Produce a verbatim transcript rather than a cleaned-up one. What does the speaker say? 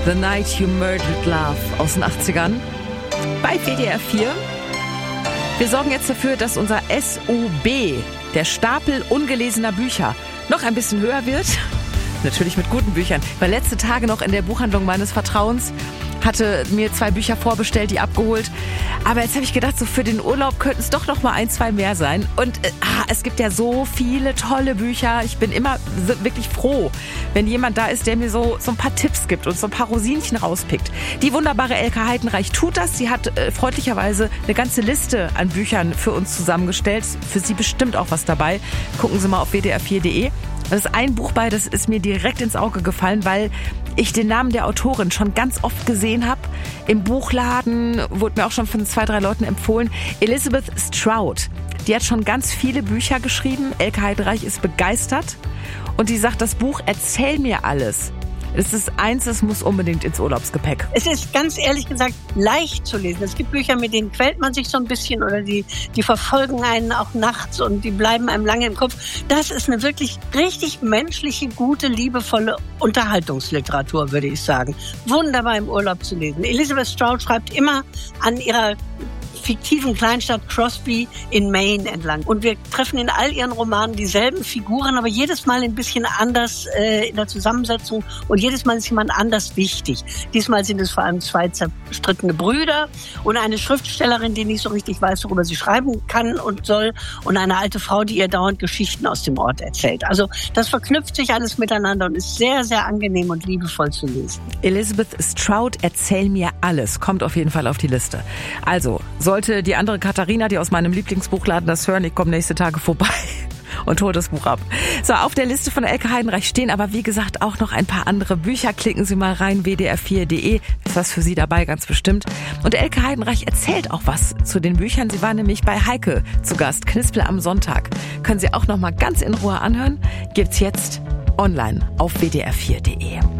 The Night You Murdered Love aus den achtzigern bei W D R vier. Wir sorgen jetzt dafür, dass unser S U B, der Stapel ungelesener Bücher, noch ein bisschen höher wird. Natürlich mit guten Büchern. Weil letzte Tage noch in der Buchhandlung meines Vertrauens hatte mir zwei Bücher vorbestellt, die abgeholt. Aber jetzt habe ich gedacht, so für den Urlaub könnten es doch noch mal ein, zwei mehr sein. Und äh, es gibt ja so viele tolle Bücher. Ich bin immer wirklich froh, wenn jemand da ist, der mir so, so ein paar Tipps gibt und so ein paar Rosinchen rauspickt. Die wunderbare Elke Heidenreich tut das. Sie hat äh, freundlicherweise eine ganze Liste an Büchern für uns zusammengestellt. Für Sie bestimmt auch was dabei. Gucken Sie mal auf w d r vier punkt d e. Da ist ein Buch bei, das ist mir direkt ins Auge gefallen, weil ich den Namen der Autorin schon ganz oft gesehen habe. Im Buchladen wurde mir auch schon von zwei, drei Leuten empfohlen. Elizabeth Strout, die hat schon ganz viele Bücher geschrieben. Elke Heidenreich ist begeistert und die sagt, das Buch Erzähl mir alles. Es ist eins, es muss unbedingt ins Urlaubsgepäck. Es ist ganz ehrlich gesagt leicht zu lesen. Es gibt Bücher, mit denen quält man sich so ein bisschen oder die, die verfolgen einen auch nachts und die bleiben einem lange im Kopf. Das ist eine wirklich richtig menschliche, gute, liebevolle Unterhaltungsliteratur, würde ich sagen. Wunderbar im Urlaub zu lesen. Elizabeth Strout schreibt immer an ihrer fiktiven Kleinstadt Crosby in Maine entlang. Und wir treffen in all ihren Romanen dieselben Figuren, aber jedes Mal ein bisschen anders äh, in der Zusammensetzung und jedes Mal ist jemand anders wichtig. Diesmal sind es vor allem zwei zerstrittene Brüder und eine Schriftstellerin, die nicht so richtig weiß, worüber sie schreiben kann und soll, und eine alte Frau, die ihr dauernd Geschichten aus dem Ort erzählt. Also das verknüpft sich alles miteinander und ist sehr, sehr angenehm und liebevoll zu lesen. Elizabeth Strout, Erzähl mir alles, kommt auf jeden Fall auf die Liste. Also, sollte die andere Katharina, die aus meinem Lieblingsbuchladen das hören, ich komme nächste Tage vorbei und hole das Buch ab. So, auf der Liste von Elke Heidenreich stehen aber wie gesagt auch noch ein paar andere Bücher. Klicken Sie mal rein, w d r vier punkt d e. Ist was für Sie dabei, ganz bestimmt. Und Elke Heidenreich erzählt auch was zu den Büchern. Sie war nämlich bei Heike zu Gast, Knispel am Sonntag. Können Sie auch noch mal ganz in Ruhe anhören. Gibt's jetzt online auf w d r vier punkt d e.